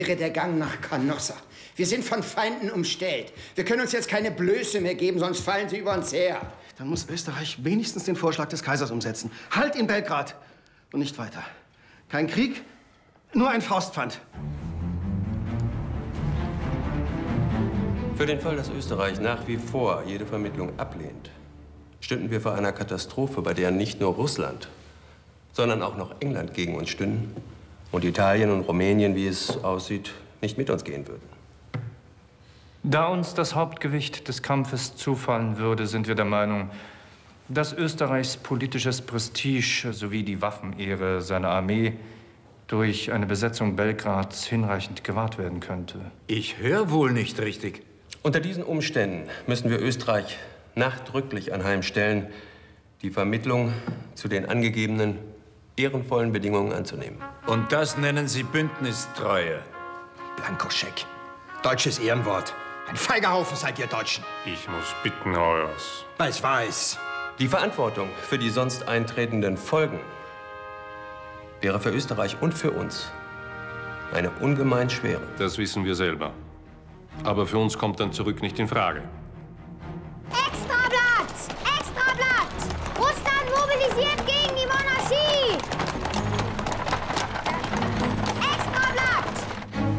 der Gang nach Canossa. Wir sind von Feinden umstellt. Wir können uns jetzt keine Blöße mehr geben, sonst fallen sie über uns her. Dann muss Österreich wenigstens den Vorschlag des Kaisers umsetzen. Halt in Belgrad und nicht weiter. Kein Krieg, nur ein Faustpfand. Für den Fall, dass Österreich nach wie vor jede Vermittlung ablehnt, stünden wir vor einer Katastrophe, bei der nicht nur Russland, sondern auch noch England gegen uns stünden und Italien und Rumänien, wie es aussieht, nicht mit uns gehen würden. Da uns das Hauptgewicht des Kampfes zufallen würde, sind wir der Meinung, dass Österreichs politisches Prestige sowie die Waffenehre seiner Armee durch eine Besetzung Belgrads hinreichend gewahrt werden könnte. Ich höre wohl nicht richtig. Unter diesen Umständen müssen wir Österreich nachdrücklich anheimstellen, die Vermittlung zu den angegebenen ehrenvollen Bedingungen anzunehmen. Und das nennen Sie Bündnistreue? Blankoscheck. Deutsches Ehrenwort. Ein feiger Haufen seid ihr Deutschen. Ich muss bitten, Eures. Weiß. Die Verantwortung für die sonst eintretenden Folgen wäre für Österreich und für uns eine ungemein schwere. Das wissen wir selber. Aber für uns kommt dann zurück nicht in Frage.